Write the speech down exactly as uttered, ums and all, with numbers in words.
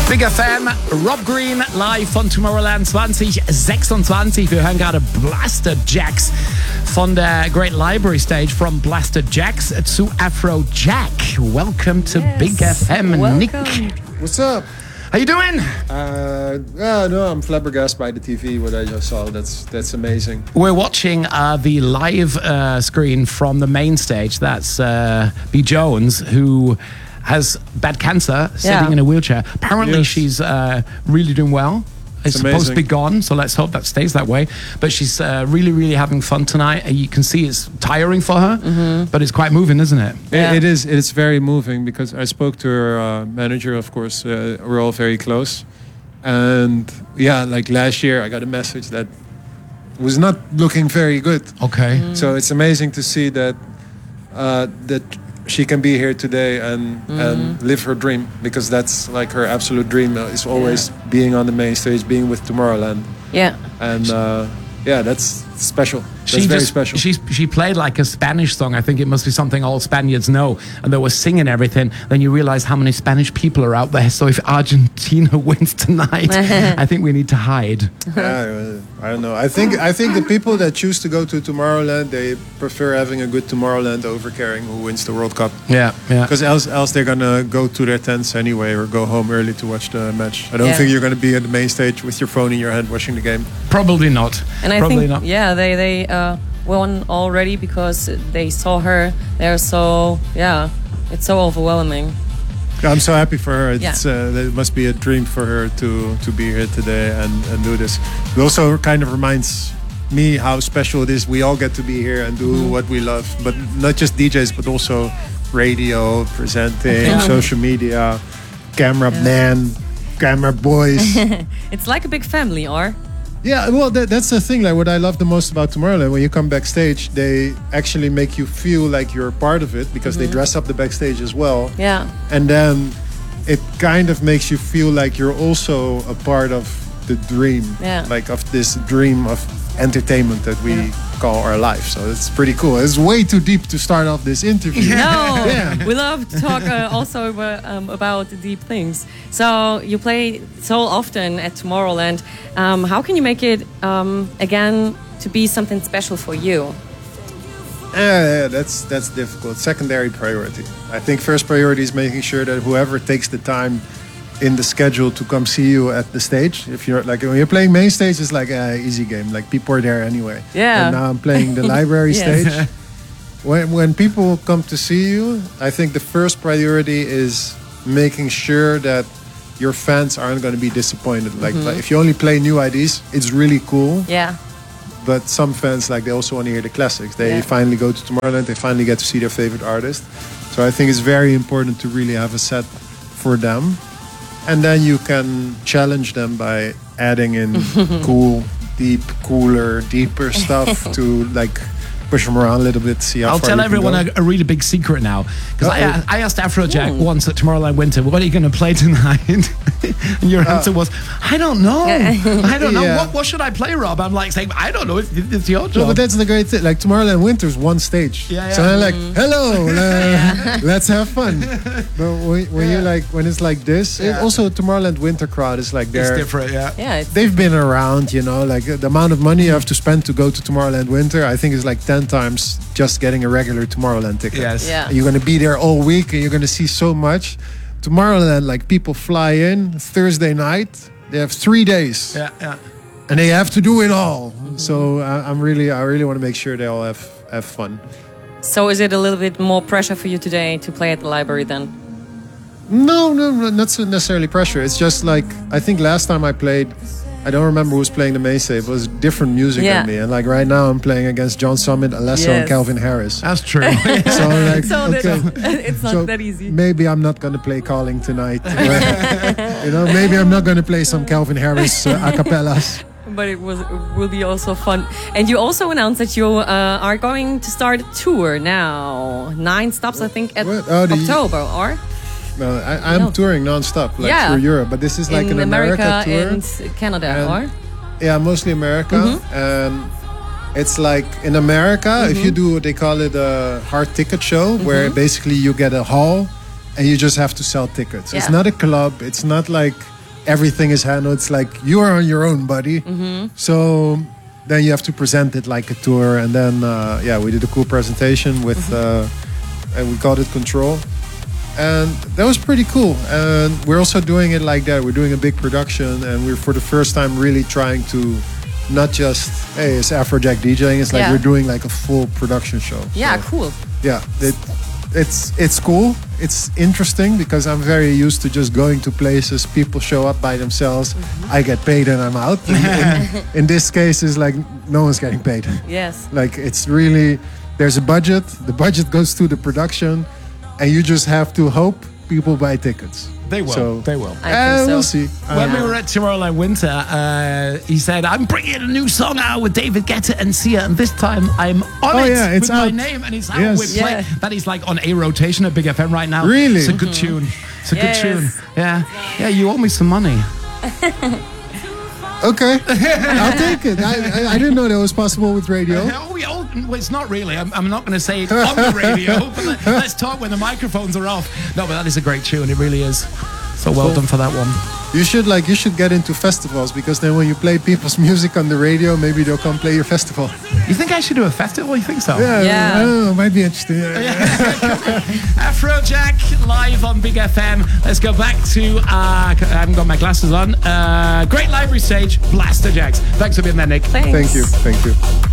Big F M, Rob Green live von Tomorrowland zwanzig sechsundzwanzig. Wir hören gerade Blaster Jacks von der Great Library Stage, from Blaster Jacks to Afrojack. Welcome to yes. Big F M, Welcome. Nick. What's up? How you doing? Uh, yeah, no, I'm flabbergasted by the T V, what I just saw. That's that's amazing. We're watching uh, the live uh, screen from the main stage. That's uh, B. Jones, who has bad cancer, sitting Yeah. in a wheelchair. Apparently, Yes. she's uh, really doing well. It's, It's supposed to be amazing. gone, so let's hope that stays that way. But she's uh, really, really having fun tonight. And you can see it's tiring for her, Mm-hmm. but it's quite moving, isn't it? Yeah. It, it is. It's very moving because I spoke to her uh, manager. Of course, uh, we're all very close, and yeah, like last year, I got a message that was not looking very good. Okay. So it's amazing to see that uh, that she can be here today and and live her dream, because that's like her absolute dream uh, is always being on the main stage, being with Tomorrowland, Yeah. and uh, yeah, that's special. That's She very just special. she she played like a Spanish song. I think it must be something all Spaniards know, and they were singing everything. Then you realize how many Spanish people are out there. So if Argentina wins tonight, I think we need to hide. Yeah, I don't know. I think I think the people that choose to go to Tomorrowland, they prefer having a good Tomorrowland over caring who wins the World Cup. Yeah, yeah. Because else, else they're gonna go to their tents anyway, or go home early to watch the match. I don't Yeah. think you're gonna be at the main stage with your phone in your hand watching the game. Probably not. And I Probably think, not. yeah, they they uh, won already because they saw her. They're so, yeah, it's so overwhelming. I'm so happy for her. Yeah. It's uh, it must be a dream for her to to be here today and, and do this. It also kind of reminds me how special it is. We all get to be here and do Mm-hmm. what we love, but not just D Js, but also radio, presenting, Yeah. social media, camera man, camera boys. It's like a big family, or? Yeah, well, that, that's the thing. Like, what I love the most about Tomorrowland, when you come backstage, they actually make you feel like you're a part of it, because they dress up the backstage as well. Yeah. And then it kind of makes you feel like you're also a part of the dream, Yeah. like of this dream of entertainment that we call our life. So it's pretty cool. It's way too deep to start off this interview. No, Yeah. we love to talk uh, also about, um, about the deep things. So you play so often at Tomorrowland. Um, how can you make it um, again to be something special for you? Yeah, yeah, that's that's difficult. Secondary priority. I think first priority is making sure that whoever takes the time in the schedule to come see you at the stage. If you're like when you're playing main stage, it's like an easy game. Like people are there anyway. Yeah. And now I'm playing the library Yes. stage. When when people come to see you, I think the first priority is making sure that your fans aren't going to be disappointed. Like, like if you only play new I Ds, it's really cool. Yeah. But some fans, like, they also want to hear the classics. They Yeah. finally go to Tomorrowland. They finally get to see their favorite artist. So I think it's very important to really have a set for them. And then you can challenge them by adding in cool, deep, cooler, deeper stuff to, like, push them around a little bit, see how I'll far tell you can everyone go. a, a really big secret now, because I, Uh-oh. I asked Afrojack once at Tomorrowland Winter, what are you going to play tonight? And your answer was, I don't know. I don't know. Yeah. What, what should I play, Rob? I'm like saying, I don't know. It's, it's your job. No, but that's the great thing. Like, Tomorrowland Winter's one stage. Yeah, yeah. So I'm like, hello, uh, let's have fun. But when, when you like, when it's like this, it- Yeah. also Tomorrowland Winter crowd is like It's they're different, yeah. Yeah. It's, they've been around, you know, like the amount of money you have to spend to go to Tomorrowland Winter, I think is like ten times just getting a regular Tomorrowland ticket. Yes. yeah. You're going to be there all week and you're going to see so much. Tomorrowland, like people fly in Thursday night, they have three days Yeah, yeah. and they have to do it all. So I, I'm really, I really want to make sure they all have, have fun. So is it a little bit more pressure for you today to play at the library then? No, no, no, not so necessarily pressure. It's just like, I think last time I played, I don't remember who was playing the main stage. It was different music Yeah. than me. And like right now I'm playing against John Summit, Alesso and Yes. Calvin Harris. That's true. So I'm like, So that- okay. it's not So that easy. Maybe I'm not going to play Calling tonight. you know, maybe I'm not going to play some Calvin Harris uh, a cappellas. But it was it will be also fun. And you also announced that you uh, are going to start a tour now. Nine stops, I think, at What? Oh, the- October, or? No, I, I'm No. touring non-stop, like Yeah. through Europe. But this is like in an America, America tour. and Canada, And- or? Yeah, mostly America. Mm-hmm. And it's like in America, if you do what they call it a hard ticket show, Mm-hmm. where basically you get a hall and you just have to sell tickets. It's Yeah. not a club. It's not like everything is handled. It's like you are on your own, buddy. So then you have to present it like a tour, and then uh, yeah, we did a cool presentation with, uh, and we called it Control, and that was pretty cool. And we're also doing it like that. We're doing a big production, and we're for the first time really trying to not just hey, it's Afrojack DJing. It's like Yeah. we're doing like a full production show. Yeah, So, cool. yeah, it, it's it's cool. It's interesting because I'm very used to just going to places. People show up by themselves. I get paid and I'm out. In, in, in this case, it's like no one's getting paid. Yes. Like it's really there's a budget. The budget goes to the production, and you just have to hope people buy tickets. They will. So, They will. I uh, think so. We'll see. When Uh, we were at Tomorrowland Winter, uh, he said, I'm bringing a new song out with David Guetta and Sia, and this time I'm on Oh, it yeah, it's with my out. name, and it's out. Yes. We're play- Yeah. That is like on a rotation at Big F M right now. Really? It's a good tune. It's a Yes. good tune. Yeah. Yeah, you owe me some money. okay, I'll take it. I, I, I didn't know that was possible with radio. Oh, yeah, oh, well, it's not really. I'm, I'm not going to say it on the radio, but let, let's talk when the microphones are off. No, but that is a great tune. It really is. So well done for that one. You should like you should get into festivals because then when you play people's music on the radio, maybe they'll come play your festival. You think I should do a festival? You think so? Yeah, Yeah. I don't know, might be interesting. Yeah. Afrojack live on Big F M. Let's go back to, uh, I haven't got my glasses on. Uh, Great Library Stage, Blaster Jacks. Thanks for being there, Nick. Thanks. Thank you, thank you.